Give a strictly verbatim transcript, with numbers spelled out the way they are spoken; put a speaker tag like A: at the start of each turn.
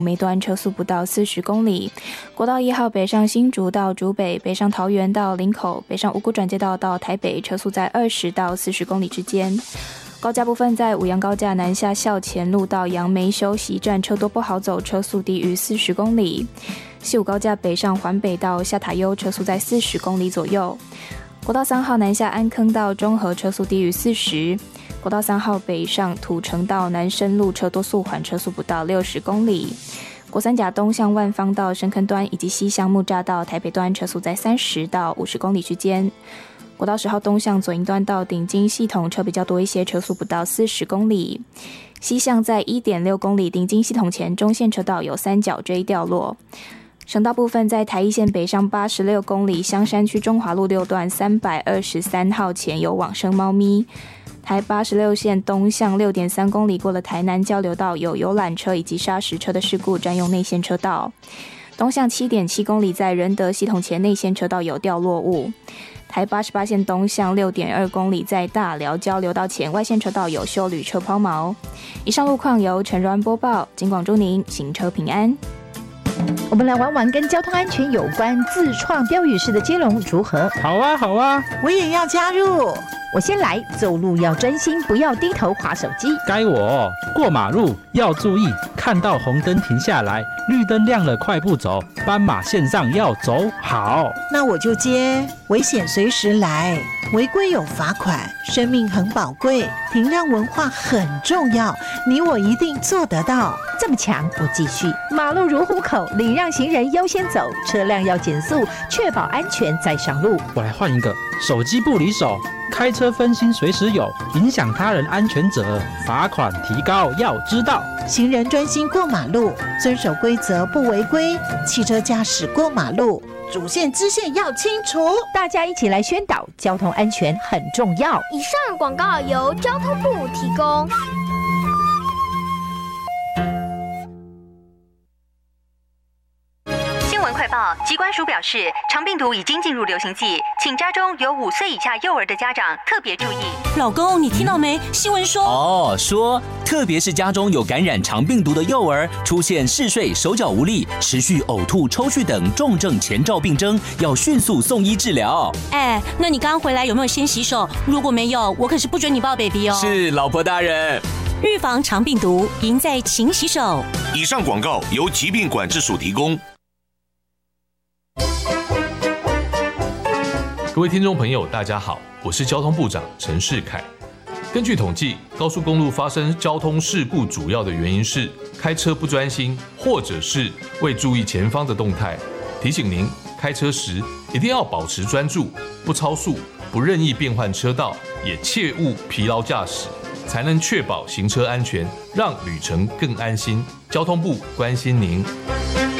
A: 每段车速不到四十公里。国道一号北上新竹到竹北，北上桃园到林口，北上五股转接道到台北，车速在二十到四十公里之间。高架部分在五杨高架南下校前路到杨梅休息站，车多不好走，车速低于四十公里。西武高架北上环北到下塔悠，车速在四十公里左右。国道三号南下安坑到中和，车速低于四十。国道三号北上土城到南深路，车多速缓，车速不到六十公里。国三甲东向万方到深坑端以及西向木栅到台北端，车速在三十到五十公里之间。国道十号东向左营端到顶金系统车比较多一些，车速不到四十公里。西向在 一点六公里顶金系统前中线车道有三角锥掉落。省道部分在台一线北上八十六公里香山区中华路六段三百二十三号前有往生猫咪。台八十六线东向 六点三公里过了台南交流道有游览车以及砂石车的事故，占用内线车道。东向 七点七公里在仁德系统前内线车道有掉落物。台八十八线东向 六点二公里在大寮交流道前外线车道有休旅车抛锚。以上路况由陈柔安播报，警广祝您行车平安。
B: 我们来玩玩跟交通安全有关自创标语式的接龙如何？
C: 好啊好啊，
D: 我也要加入。
B: 我先来，走路要专心，不要低头滑手机。
C: 该我过马路要注意，看到红灯停下来，绿灯亮了快步走，斑马线上要走好。
D: 那我就接，危险随时来，违规有罚款，生命很宝贵，停让文化很重要，你我一定做得到。
B: 这么强，我继续。马路如虎口，礼让行人优先走，车辆要减速，确保安全再上路。
C: 我来换一个，手机不离手，开车分心随时有，影响他人安全者，罚款提高要知道。
D: 行人专心过马路，遵守规则不违规，汽车驾驶过马路，主线支线要清楚。
B: 大家一起来宣导，交通安全很重要。
E: 以上广告由交通部提供。
F: 快报，疾管署表示，肠病毒已经进入流行季，请家中有五岁以下幼儿的家长特别注意。
G: 老公，你听到没？新闻说
H: 哦，说特别是家中有感染肠病毒的幼儿，出现嗜睡、手脚无力、持续呕吐、抽搐等重症前兆病征，要迅速送医治疗。
G: 哎，那你刚回来有没有先洗手？如果没有，我可是不准你抱 baby 哦。
H: 是，老婆大人。
G: 预防肠病毒，赢在勤洗手。
I: 以上广告由疾病管制署提供。
J: 各位听众朋友，大家好，我是交通部长陈世凯。根据统计，高速公路发生交通事故主要的原因是开车不专心，或者是未注意前方的动态。提醒您，开车时一定要保持专注，不超速，不任意变换车道，也切勿疲劳驾驶，才能确保行车安全，让旅程更安心。交通部关心您。